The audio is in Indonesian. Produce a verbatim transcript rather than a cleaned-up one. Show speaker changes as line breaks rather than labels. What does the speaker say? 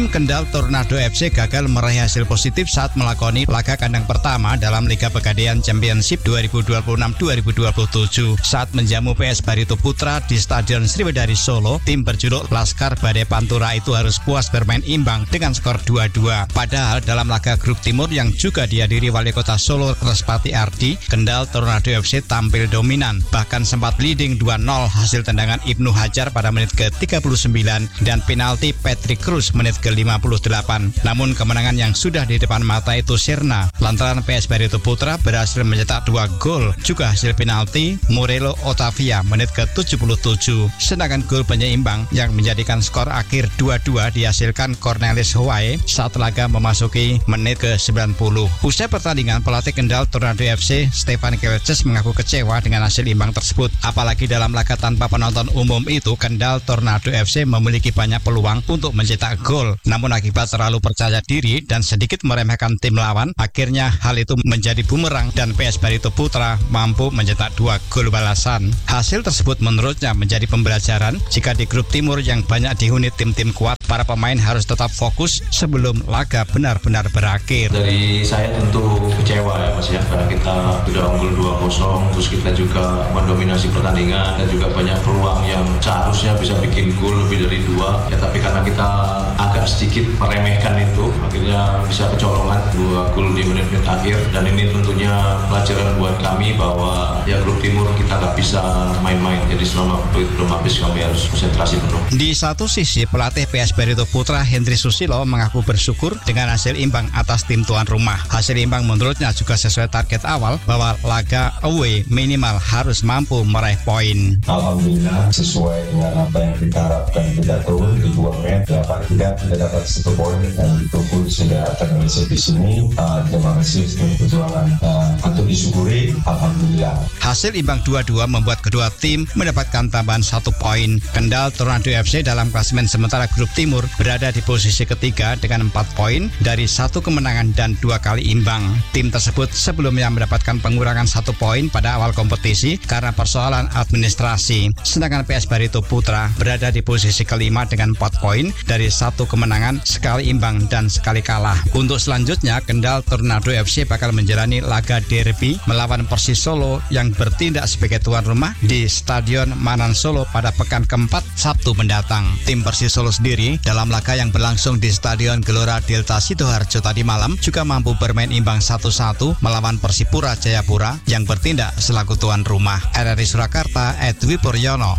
Kendal Tornado F C gagal meraih hasil positif saat melakoni laga kandang pertama dalam Liga Pegadaian Championship dua ribu dua puluh enam dua ribu dua puluh tujuh. Saat menjamu P S Barito Putra di Stadion Sriwedari Solo, tim berjuluk Laskar Badai Pantura itu harus puas bermain imbang dengan skor dua dua. Padahal dalam laga grup timur yang juga dihadiri Wali Kota Solo Respati Ardi, Kendal Tornado F C tampil dominan, bahkan sempat leading dua nol hasil tendangan Ibnu Hajar pada menit ke tiga puluh sembilan dan penalti Patrick Cruz menit ke lima puluh delapan. Namun kemenangan yang sudah di depan mata itu sirna lantaran P S Barito Putra berhasil mencetak dua gol, juga hasil penalti Morelo Otavia menit ke tujuh puluh tujuh. Sedangkan gol penyeimbang yang menjadikan skor akhir dua dua dihasilkan Cornelis Hawaii saat laga memasuki menit ke sembilan puluh. Usai pertandingan, pelatih Kendal Tornado F C Stefan Kelces mengaku kecewa dengan hasil imbang tersebut. Apalagi dalam laga tanpa penonton umum itu, Kendal Tornado F C memiliki banyak peluang untuk mencetak gol. Namun akibat terlalu percaya diri dan sedikit meremehkan tim lawan, akhirnya hal itu menjadi bumerang dan P S Barito Putra mampu mencetak dua gol balasan. Hasil tersebut menurutnya menjadi pembelajaran jika di grup timur yang banyak dihuni tim-tim kuat, para pemain harus tetap fokus sebelum laga benar-benar berakhir.
Dari saya tentu kecewa ya Mas ya, karena kita sudah unggul dua kosong, terus kita juga mendominasi pertandingan dan juga banyak peluang yang seharusnya bisa bikin gol lebih dari dua ya, tapi karena kita agak sedikit meremehkan itu, akhirnya bisa kecolongan dua gol di menit-menit akhir. Dan ini tentunya pelajaran buat kami bahwa ya grup timur kita nggak bisa main-main, jadi selama belum habis kami harus konsentrasi penuh.
Di satu sisi, pelatih P S Barito Putra Hendry Susilo mengaku bersyukur dengan hasil imbang atas tim tuan rumah. Hasil imbang menurutnya juga sesuai target awal bahwa laga away minimal harus mampu meraih poin.
Alhamdulillah sesuai dengan apa yang kita harapkan, kita turun di dua match delapan tiga, kita dapat satu poin dan itu pun sudah terrealisasi di sini. Uh, terima kasih untuk perjuangan uh, untuk disyukuri. Alhamdulillah.
Hasil imbang dua dua membuat kedua tim mendapatkan tambahan satu poin. Kendal Tornado F C dalam klasemen sementara grup timur berada di posisi ketiga dengan empat poin dari satu kemenangan dan dua kali imbang. Tim tersebut sebelumnya mendapatkan pengurangan satu poin pada awal kompetisi karena persoalan administrasi. Sedangkan P S Barito Putra berada di posisi kelima dengan empat poin dari satu kemenangan, sekali imbang dan sekali kalah. Untuk selanjutnya, Kendal Tornado F C bakal menjalani laga derby melawan Persis Solo yang bertindak sebagai tuan rumah di Stadion Manan Solo pada pekan keempat Sabtu mendatang. Tim Persis Solo sendiri dalam laga yang berlangsung di Stadion Gelora Delta Sidoarjo tadi malam juga mampu bermain imbang satu satu melawan Persipura Jayapura yang bertindak selaku tuan rumah. R R I Surakarta, Edwi Puryono.